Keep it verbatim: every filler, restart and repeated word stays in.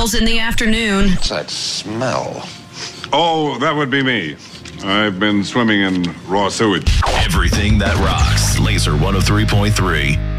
miles in the afternoon. What's that smell? Oh, that would be me. I've been swimming in raw sewage. Everything that rocks. Laser one oh three point three.